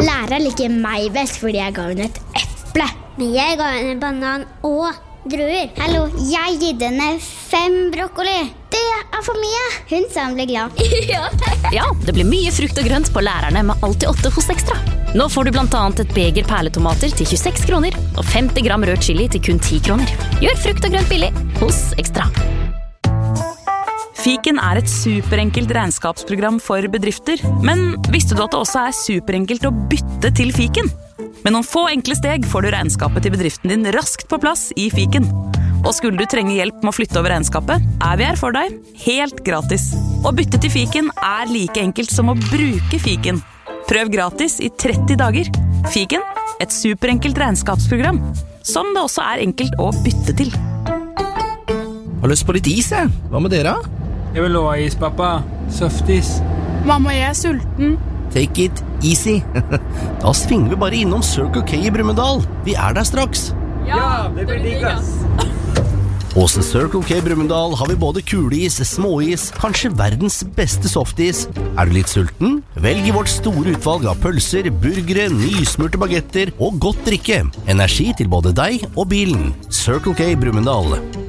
Læreren liker meg best fordi jeg ga henne et eple. Men jeg ga henne banan og druer. Hallo, jeg gitt henne 5 brokkoli. Det er for mye. Hun sa hun ble glad. Ja, det blir mye frukt og grønt på lærerne med Alltid 8 hos Ekstra. Nå får du blant annet et beger perletomater til 26 kroner og 50 gram rød chili til kun 10 kroner. Gjør frukt og grønt billig hos Ekstra. Fiken er et superenkelt regnskapsprogram for bedrifter, men visste du at det også er superenkelt å bytte til Fiken? Med noen få enkle steg får du regnskapet til bedriften din raskt på plass i Fiken. Og skulle du trenge hjelp med å flytte over regnskapet, er vi her for deg, helt gratis. Å bytte til Fiken er like enkelt som å bruke Fiken. Prøv gratis i 30 dager. Fiken, et superenkelt regnskapsprogram, som det også er enkelt å bytte til. Har lyst på litt is, jeg. Hva med dere? Jeg vil ha is, pappa. Softis. Mamma, jeg er sulten. Take it easy. Da svinger vi bare innom Circle K i Brumunddal. Vi er der straks. Ja, det blir digg, ass. Hos Circle K Brumunddal har vi både kuleis, småis, kanskje verdens beste softis. Er du litt sulten? Velg i vårt store utvalg av pølser, burgere, nysmurte bagetter og godt drikke. Energi til både deg og bilen. Circle K Brumunddal.